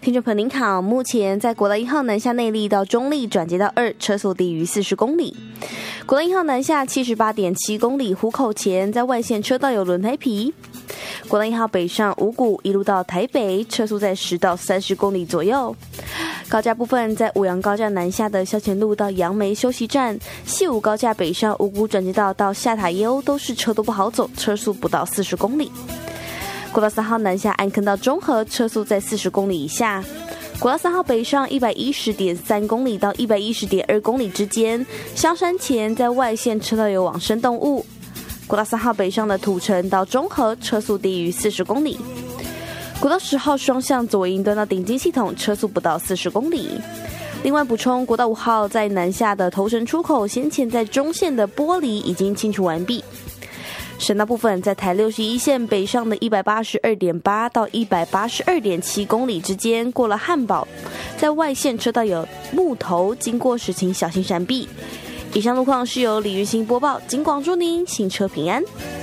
听众朋友您好，目前在国道1号南下内坜到中坜转接到2，车速低于40公里。国道1号南下78.7公里，湖口前在外线车道有轮胎皮。国道1号北上五股一路到台北，车速在10到30公里左右。高架部分在五杨高架南下的消前路到杨梅休息站，西武高架北上五股转接道到下塔悠都是车都不好走，车速不到40公里。国道3号南下安坑到中和，车速在40公里以下。国道3号北上110.3公里到110.2公里之间，香山前在外线车道有往生动物。国道3号北上的土城到中和，车速低于40公里。国道10号双向左营端到顶金系统，车速不到40公里。另外补充，国道5号在南下的头城出口，先前在中线的玻璃已经清除完毕。省道部分，在台61线北上的182.8到182.7公里之间，过了汉堡，在外线车道有木头，经过时请小心闪避。以上路况是由李玉兴播报，警广祝您行车平安。